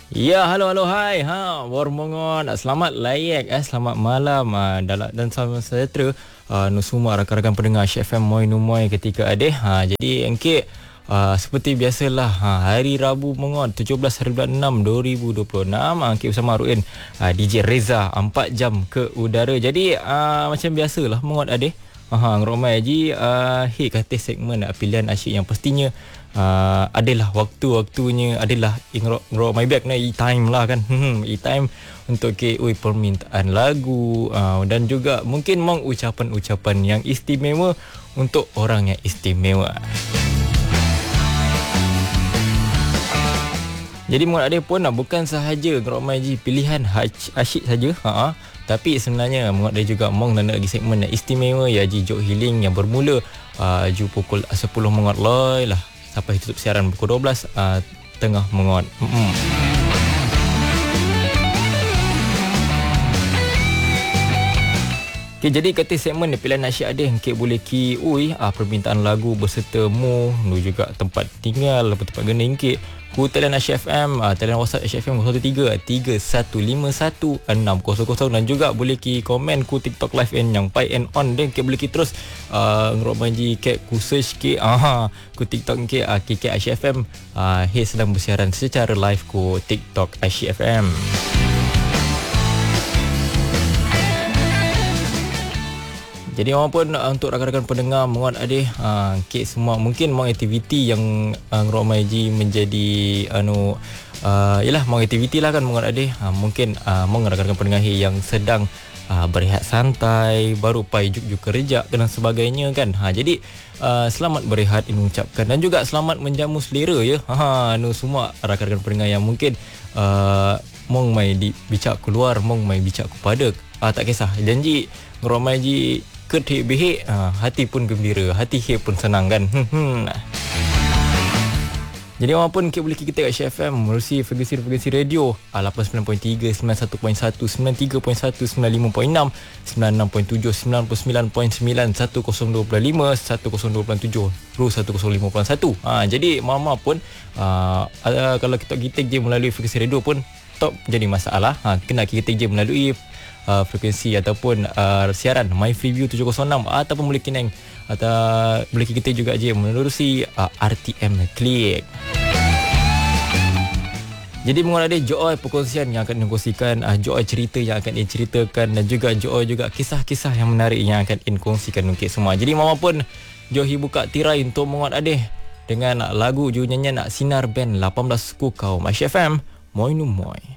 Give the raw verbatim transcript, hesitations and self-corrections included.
Ya, halo, halo, hai. Ha, warmongon. Selamat layak, eh. Selamat malam. Uh, dan selamat sejahtera. Uh, nu semua rakan-rakan pendengar Syed F M Moi Numoy ketika ada. Ha, jadi engkit uh, seperti biasalah. Ha, hari Rabu mengon tujuh belas hari bulan enam dua ribu dua puluh enam. Uh, engkit bersama Ruin uh, D J Reza empat jam ke udara. Jadi uh, macam biasalah mengon ada. Ha, ngeromai haji uh, hit kata segmen uh, pilihan asyik yang pastinya Uh, adalah waktu-waktunya adalah ngerok my bag na e-time lah kan. E-time untuk ke ui permintaan lagu uh, dan juga mungkin mong ucapan-ucapan yang istimewa untuk orang yang istimewa. Jadi mungkin ada pun uh, bukan sahaja ngerok my pilihan asyik saja. Ha, tapi sebenarnya mungkin ada juga mong nak lagi segmen yang istimewa ya Ji Jok Healing yang bermula uh, ju pukul sepuluh mengot loy lah sampai tutup siaran pukul dua belas uh, tengah mengot. Mm-hmm. Okay, jadi kata segmen ni pilihan asyik ada engkit boleh ki ui uh, permintaan lagu berserta mu nu juga tempat tinggal tempat gena engkit ku talian Asyik F M, uh, talian WhatsApp Asyik F M kosong tiga tiga satu lima satu enam kosong kosong dan juga boleh ki komen ku TikTok live en yang pai and on dan ke boleh ki terus uh, ngerok manji ke ku search ke aha ku TikTok ke uh, K K Asyik F M uh, he sedang bersiaran secara live ku TikTok Asyik F M. Jadi walaupun uh, untuk rakan-rakan pendengar mohon ada uh, kek semua mungkin mau aktiviti yang uh, ngerok maji menjadi anu uh, yalah mau aktiviti lah kan mohon ada uh, mungkin uh, mau rakan-rakan pendengar yang sedang uh, berehat santai baru pai juk-juk kerja dan sebagainya kan. Ha, jadi uh, selamat berehat ini ucapkan dan juga selamat menjamu selera ya. Ha, anu semua rakan-rakan pendengar yang mungkin uh, mong mai di bicak keluar mong mai bicak kepada uh, tak kisah janji ngerok maji kedek behek, ha, hati pun gembira, hati he pun senang kan. Jadi walaupun kita boleh kita kat Syed F M melalui frekuensi-frekuensi radio lapan puluh sembilan perpuluhan tiga, sembilan puluh satu perpuluhan satu, sembilan puluh tiga perpuluhan satu, sembilan puluh lima perpuluhan enam, sembilan puluh enam perpuluhan tujuh, sembilan puluh sembilan perpuluhan sembilan, seratus dua puluh lima, seratus dua puluh tujuh, seratus lima perpuluhan satu. Ha, jadi mama pun uh, uh, kalau kita kita je melalui frekuensi radio pun tak jadi masalah. Ha, kena kita je melalui Uh, frekuensi ataupun uh, siaran My Freeview tujuh kosong enam ataupun boleh kineng atau boleh kita juga je menerusi uh, R T M Klik. Jadi mungkin ada joy perkongsian yang akan dikongsikan, uh, joy cerita yang akan diceritakan dan juga joy juga kisah-kisah yang menarik yang akan dikongsikan untuk semua. Jadi mama pun Johi buka tirai untuk menguat adeh dengan lagu ju nyanyian nak sinar band lapan belas suku kaum Asyik F M Moi Nu Moi.